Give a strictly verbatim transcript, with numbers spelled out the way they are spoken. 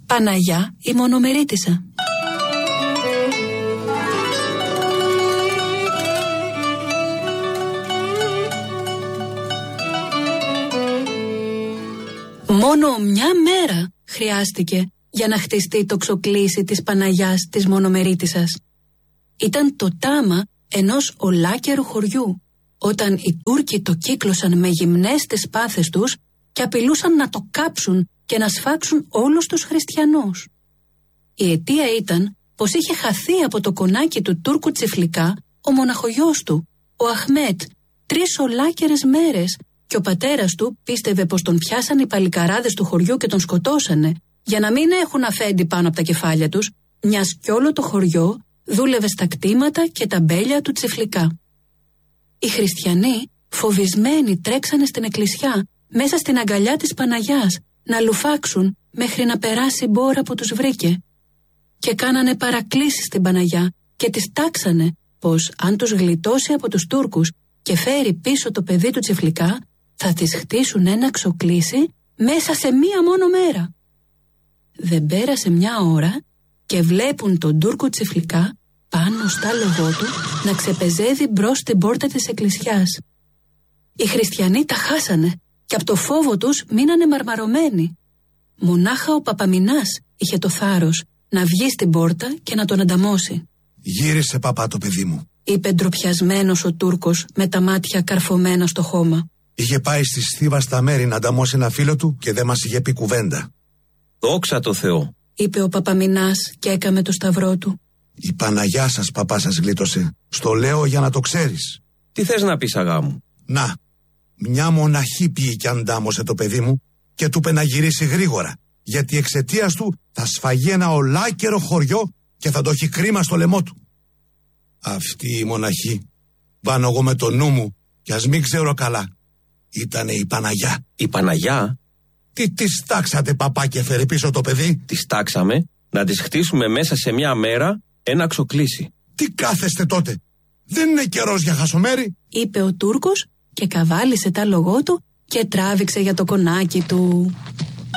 Παναγιά η μονομερίτισσα. Μόνο μια μέρα χρειάστηκε για να χτιστεί το ξοκλήσι της Παναγιάς της μονομερίτισσας. Ήταν το τάμα ενός ολάκερου χωριού, όταν οι Τούρκοι το κύκλωσαν με γυμνές τις πάθες τους και απειλούσαν να το κάψουν και να σφάξουν όλους τους χριστιανούς. Η αιτία ήταν πως είχε χαθεί από το κονάκι του Τούρκου Τσιφλικά ο μοναχογιός του, ο Αχμέτ, τρεις ολάκερες μέρες, και ο πατέρας του πίστευε πως τον πιάσαν οι παλικαράδες του χωριού και τον σκοτώσανε, για να μην έχουν αφέντη πάνω από τα κεφάλια τους, μιας κι όλο το χωριό δούλευε στα κτήματα και τα μπέλια του Τσιφλικά. Οι χριστιανοί, φοβισμένοι, τρέξανε στην εκκλησιά, μέσα στην αγκαλιά της Παναγιάς, να λουφάξουν μέχρι να περάσει η μπόρα που τους βρήκε. Και κάνανε παρακλήσεις στην Παναγιά και της τάξανε πως αν τους γλιτώσει από τους Τούρκους και φέρει πίσω το παιδί του Τσιφλικά, θα της χτίσουν ένα ξοκλήσι μέσα σε μία μόνο μέρα. Δεν πέρασε μια ώρα και βλέπουν τον Τούρκο Τσιφλικά πάνω στα λογό του να ξεπεζεύει μπρος στην πόρτα της εκκλησιάς. Οι χριστιανοί τα χάσανε και από το φόβο τους μείνανε μαρμαρωμένοι. Μονάχα ο Παπαμινάς είχε το θάρρος να βγει στην πόρτα και να τον ανταμώσει. «Γύρισε, παπά, το παιδί μου», είπε ντροπιασμένος ο Τούρκος με τα μάτια καρφωμένα στο χώμα. «Είχε πάει στη Στίβα στα μέρη να ανταμώσει ένα φίλο του και δεν μας είχε πει κουβέντα». «Δόξα τω Θεώ», είπε ο Παπαμινάς και έκαμε το σταυρό του. «Η Παναγιά σας, παπά, σας γλίτωσε. Στο λέω για να το ξέρεις». «Τι θες να πεις, αγά μου?» «Να, μια μοναχή πήγε και αντάμωσε το παιδί μου και του είπε να γυρίσει γρήγορα, γιατί εξαιτίας του θα σφαγεί ένα ολάκερο χωριό και θα το έχει κρίμα στο λαιμό του. Αυτή η μοναχή, πάνω εγώ με το νου μου κι ας μην ξέρω καλά, ήτανε η Παναγιά». «Η Παναγιά?» «Τι της τάξατε, παπά, και φέρε πίσω το παιδί?» «Της τάξαμε να της χτίσουμε μέσα σε μια μέρα ένα ξοκλήσι». «Τι κάθεστε τότε, δεν είναι καιρός για χασομέρι?» είπε ο Τούρκος και καβάλισε τα λογό του και τράβηξε για το κονάκι του.